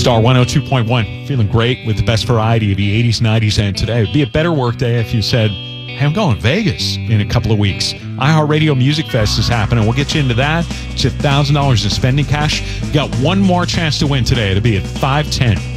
Star 102.1. Feeling great with the best variety of the 80s, 90s, and today. It would be a better work day if you said, hey, I'm going to Vegas in a couple of weeks. iHeartRadio Music Fest is happening. We'll get you into that. It's $1,000 in spending cash. You got one more chance to win today. It'll be at 510.